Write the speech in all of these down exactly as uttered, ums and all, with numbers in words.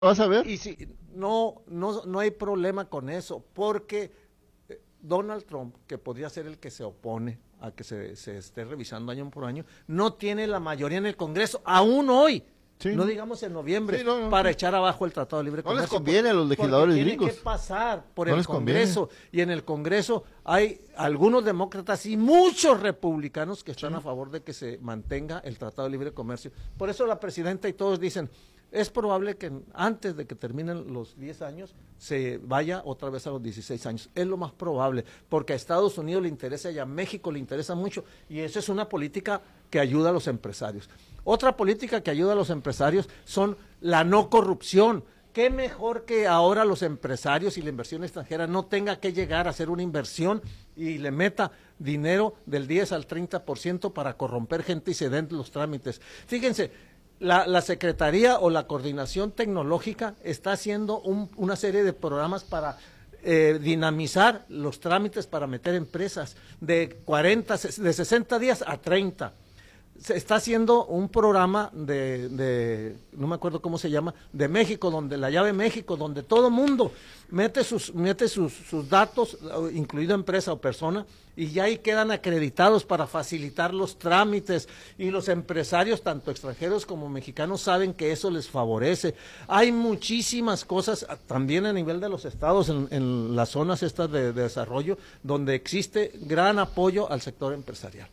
¿Vas a ver? Y si, no, no, no hay problema con eso, porque Donald Trump, que podría ser el que se opone a que se, se esté revisando año por año, no tiene la mayoría en el Congreso, aún hoy. Sí. No digamos en noviembre, sí, no, no, para no. echar abajo el Tratado de Libre Comercio. No les conviene a los legisladores tiene gringos. Tiene que pasar por no el Congreso, conviene. Y en el Congreso hay algunos demócratas y muchos republicanos que están sí. a favor de que se mantenga el Tratado de Libre Comercio. Por eso la presidenta y todos dicen, es probable que antes de que terminen los diez años se vaya otra vez a los dieciséis años. Es lo más probable, porque a Estados Unidos le interesa y a México le interesa mucho, y eso es una política que ayuda a los empresarios. Otra política que ayuda a los empresarios son la no corrupción. Qué mejor que ahora los empresarios y la inversión extranjera no tenga que llegar a hacer una inversión y le meta dinero del diez al treinta por ciento para corromper gente y se den los trámites. Fíjense, la, la Secretaría o la Coordinación Tecnológica está haciendo un, una serie de programas para eh, dinamizar los trámites para meter empresas de cuarenta, de sesenta días a treinta. Se está haciendo un programa de, de, no me acuerdo cómo se llama, de México, donde la llave México, donde todo mundo mete sus mete sus, sus datos, incluido empresa o persona, y ya ahí quedan acreditados para facilitar los trámites, y los empresarios, tanto extranjeros como mexicanos, saben que eso les favorece. Hay muchísimas cosas, también a nivel de los estados, en, en las zonas estas de, de desarrollo, donde existe gran apoyo al sector empresarial.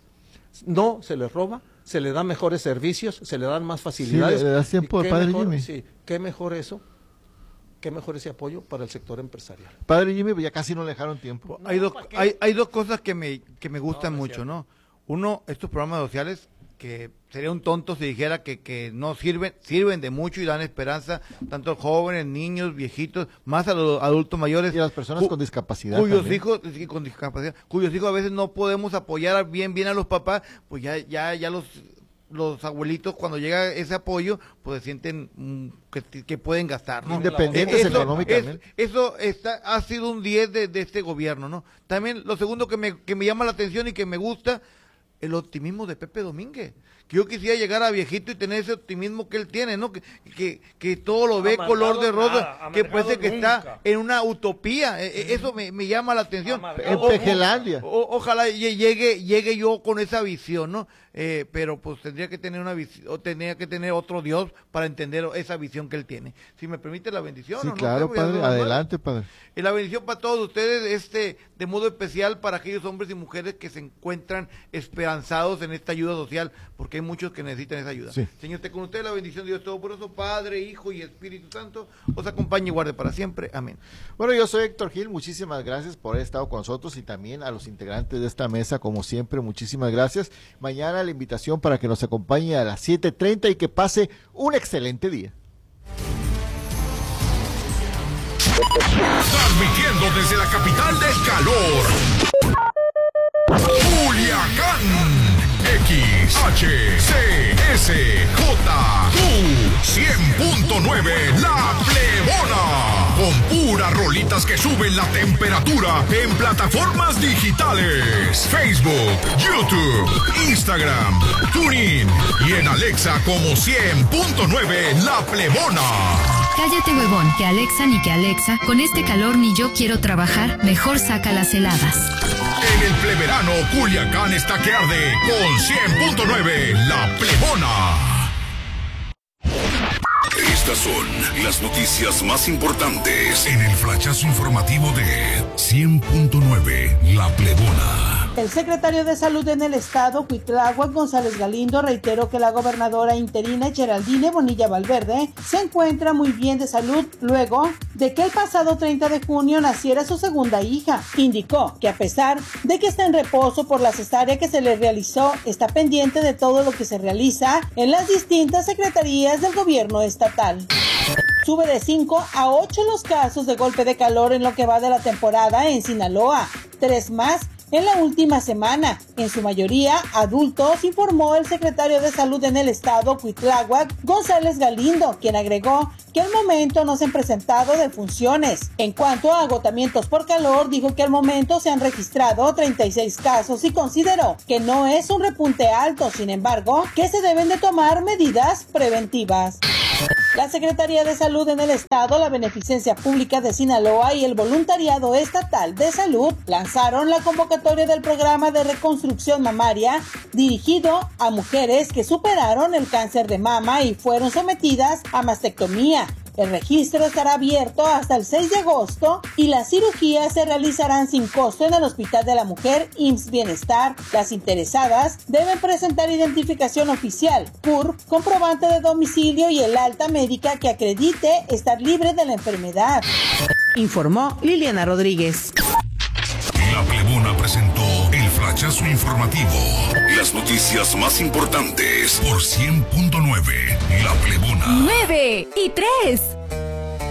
No se les roba, se le dan mejores servicios, se le dan más facilidades. Sí, le das tiempo al padre mejor, Jimmy. Sí, qué mejor eso, qué mejor ese apoyo para el sector empresarial. Padre Jimmy, ya casi no le dejaron tiempo. No, hay, dos, hay, hay dos cosas que me, que me gustan no, no mucho, ¿no? Uno, estos programas sociales, que sería un tonto si dijera que, que no sirven, sirven de mucho y dan esperanza, tanto a jóvenes, niños, viejitos, más a los adultos mayores. Y a las personas cu con discapacidad Cuyos también. hijos, con discapacidad, cuyos hijos a veces no podemos apoyar bien, bien a los papás, pues ya, ya, ya los, los abuelitos, cuando llega ese apoyo, pues se sienten mm, que, que pueden gastar, ¿no? Independientes eso, económicamente. Es, eso está, ha sido un diez de, de este gobierno, ¿no? También lo segundo que me, que me llama la atención y que me gusta, el optimismo de Pepe Domínguez, que yo quisiera llegar a viejito y tener ese optimismo que él tiene, ¿no? Que, que, que todo lo ve amargado color de rosa, que parece que nunca. Está en una utopía, eh, eso me, me llama la atención. En Pejelandia. O, o, ojalá llegue, llegue yo con esa visión, ¿no? Eh, pero pues tendría que tener una visión, o tenía que tener otro Dios para entender esa visión que él tiene. Si me permite la bendición. Sí, ¿no? claro, no sé, padre, adelante, padre. Y la bendición para todos ustedes, este, de modo especial para aquellos hombres y mujeres que se encuentran esperanzados en esta ayuda social, porque hay muchos que necesitan esa ayuda. Sí. Señor, te con usted la bendición de Dios Todopoderoso, Padre, Hijo y Espíritu Santo, os acompañe y guarde para siempre. Amén. Bueno, yo soy Héctor Gil, muchísimas gracias por haber estado con nosotros y también a los integrantes de esta mesa, como siempre, muchísimas gracias. Mañana la invitación para que nos acompañe a las siete treinta y que pase un excelente día. Transmitiendo desde la capital del calor, Culiacán, X H C S J Q cien punto nueve, La Plebona, con puras rolitas que suben la temperatura en plataformas digitales, Facebook, YouTube, Instagram, TuneIn y en Alexa como cien punto nueve, La Plebona. Cállate, huevón, que Alexa ni que Alexa, con este calor ni yo quiero trabajar, mejor saca las heladas. En el pleverano, Culiacán está que arde con cien punto nueve, La Plebona. Estas son las noticias más importantes en el flachazo informativo de cien punto nueve, La Plebona. El secretario de Salud en el estado, Cuitláhuac González Galindo, reiteró que la gobernadora interina Geraldine Bonilla Valverde se encuentra muy bien de salud luego de que el pasado treinta de junio naciera su segunda hija. Indicó que a pesar de que está en reposo por la cesárea que se le realizó, está pendiente de todo lo que se realiza en las distintas secretarías del gobierno estatal. Sube de cinco a ocho los casos de golpe de calor en lo que va de la temporada en Sinaloa. Tres más en la última semana, en su mayoría adultos, informó el secretario de Salud en el estado, Cuitláhuac González Galindo, quien agregó que al momento no se han presentado defunciones. En cuanto a agotamientos por calor, dijo que al momento se han registrado treinta y seis casos y consideró que no es un repunte alto, sin embargo, que se deben de tomar medidas preventivas. La Secretaría de Salud en el Estado, la Beneficencia Pública de Sinaloa y el Voluntariado Estatal de Salud lanzaron la convocatoria del programa de reconstrucción mamaria dirigido a mujeres que superaron el cáncer de mama y fueron sometidas a mastectomía. El registro estará abierto hasta el seis de agosto y las cirugías se realizarán sin costo en el Hospital de la Mujer I M S S Bienestar. Las interesadas deben presentar identificación oficial, C U R P, comprobante de domicilio y el alta médica que acredite estar libre de la enfermedad. Informó Liliana Rodríguez. La Plebona presentó el flachazo informativo. Las noticias más importantes por cien punto nueve. La Plebona. nueve y tres.